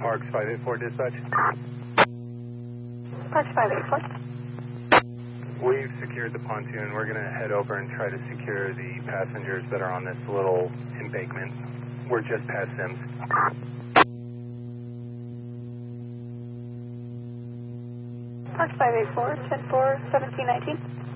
Parks 584 dispatch. Parks 584. We've secured the pontoon. We're going to head over and try to secure the passengers that are on this little embankment. We're just past Sims. Parks 584, 10-4, 1719.